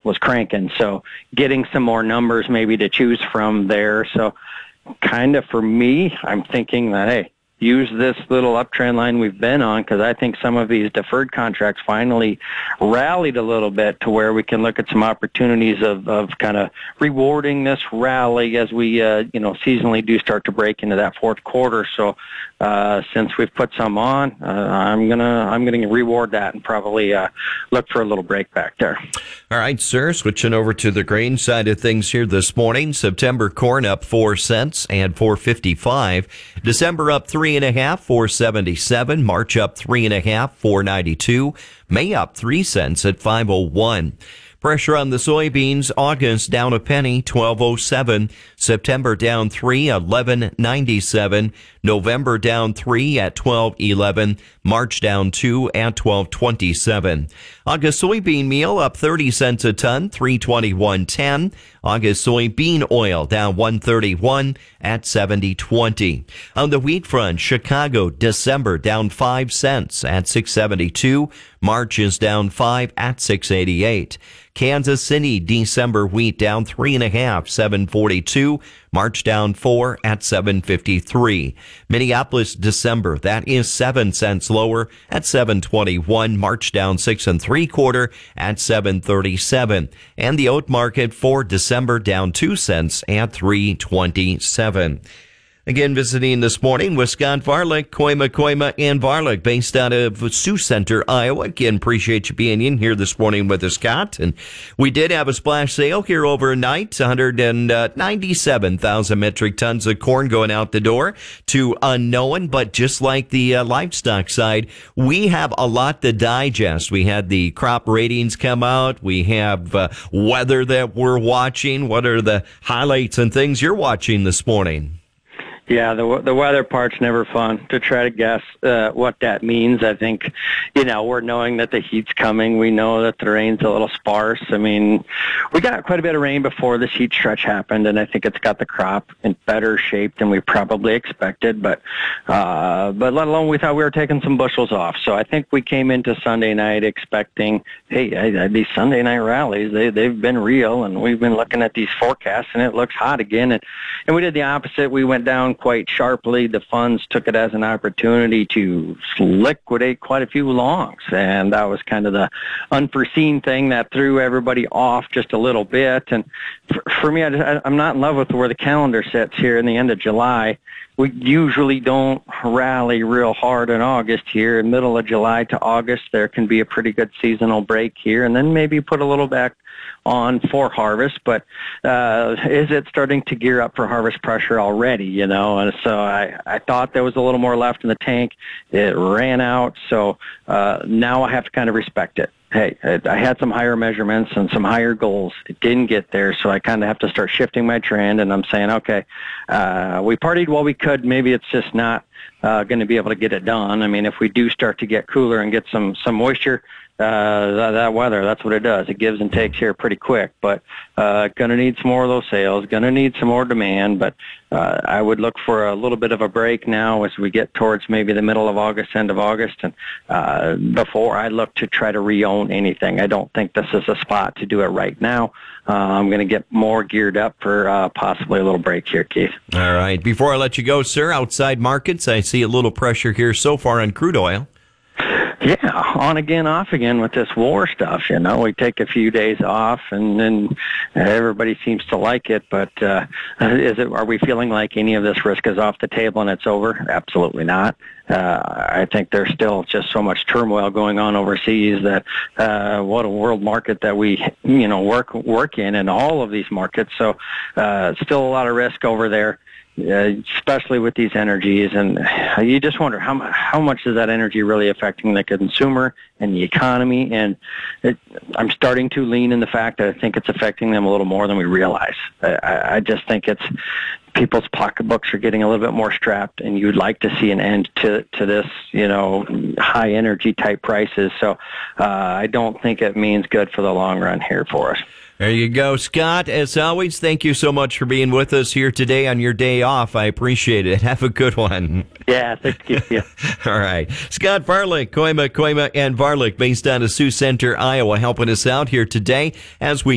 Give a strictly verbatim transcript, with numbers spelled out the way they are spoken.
was cranking. So getting some more numbers maybe to choose from there. So kind of for me, I'm thinking that, hey, use this little uptrend line we've been on, because I think some of these deferred contracts finally rallied a little bit to where we can look at some opportunities of, of kind of rewarding this rally as we, uh, you know, seasonally do start to break into that fourth quarter. So uh, since we've put some on, uh, I'm gonna I'm gonna reward that and probably uh, look for a little break back there. All right, sir. Switching over to the grain side of things here this morning. September corn up four cents and four fifty-five. December up three and a half, four seventy-seven. March up three and a half, four ninety-two. May up three cents at five oh one. Pressure on the soybeans. August down a penny, twelve oh seven. September down three, eleven ninety-seven. November down three at twelve eleven. March down two at twelve twenty-seven. August soybean meal up thirty cents a ton, three twenty-one ten. August soybean oil down one thirty-one at seventy twenty. On the wheat front, Chicago December down five cents at six seventy-two. March is down five at six eighty-eight. Kansas City December wheat down three and a half, seven forty-two. March down four at seven fifty-three. Minneapolis December, that is seven cents lower at seven twenty-one. March down six and three quarter at seven thirty-seven. And the oat market for December down two cents at three twenty-seven. Again, visiting this morning with Scott Varlick, Koima, Koima, and Varlick, based out of Sioux Center, Iowa. Again, appreciate you being in here this morning with us, Scott. And we did have a splash sale here overnight, one hundred ninety-seven thousand metric tons of corn going out the door to unknown. But just like the uh, livestock side, we have a lot to digest. We had the crop ratings come out. We have uh, weather that we're watching. What are the highlights and things you're watching this morning? Yeah, the the weather part's never fun to try to guess uh, what that means. I think, you know, we're knowing that the heat's coming. We know that the rain's a little sparse. I mean, we got quite a bit of rain before this heat stretch happened, and I think it's got the crop in better shape than we probably expected. But, uh, but let alone we thought we were taking some bushels off. So I think we came into Sunday night expecting, hey, I, I, these Sunday night rallies, they, they've been real, and we've been looking at these forecasts, and it looks hot again. And, and we did the opposite. We went down quite sharply. The funds took it as an opportunity to liquidate quite a few longs, and that was kind of the unforeseen thing that threw everybody off just a little bit. And for, for me, I, I'm not in love with where the calendar sits here in the end of July. We usually don't rally real hard in August here. In middle of July to August, there can be a pretty good seasonal break here, and then maybe put a little back on for harvest. But uh, is it starting to gear up for harvest pressure already, you know? And so I, I thought there was a little more left in the tank. It ran out, so uh, now I have to kind of respect it. Hey, I had some higher measurements and some higher goals. It didn't get there, so I kind of have to start shifting my trend, and I'm saying, okay, uh, we partied while we could. Maybe it's just not uh, going to be able to get it done. I mean, if we do start to get cooler and get some, some moisture, Uh, that, that weather, that's what it does. It gives and takes here pretty quick, but uh, going to need some more of those sales, going to need some more demand, but uh, I would look for a little bit of a break now as we get towards maybe the middle of August, end of August, and uh, before I look to try to re-own anything. I don't think this is a spot to do it right now. Uh, I'm going to get more geared up for uh, possibly a little break here, Keith. All right. Before I let you go, sir, outside markets, I see a little pressure here so far on crude oil. Yeah, on again, off again with this war stuff. You know, we take a few days off, and then everybody seems to like it. But uh, is it? Are we feeling like any of this risk is off the table and it's over? Absolutely not. Uh, I think there's still just so much turmoil going on overseas that uh, what a world market that we, you know, work work in, in all of these markets. So uh, still a lot of risk over there. Uh, especially with these energies, and you just wonder how how much is that energy really affecting the consumer and the economy. And it, I'm starting to lean in the fact that I think it's affecting them a little more than we realize. I, I just think it's people's pocketbooks are getting a little bit more strapped, and you'd like to see an end to to this, you know, high energy type prices. So uh, I don't think it means good for the long run here for us. There you go, Scott. As always, thank you so much for being with us here today on your day off. I appreciate it. Have a good one. Yeah, thank you. Yeah. All right. Scott Varlick, Koima, Koima, and Varlick, based out of Sioux Center, Iowa, helping us out here today as we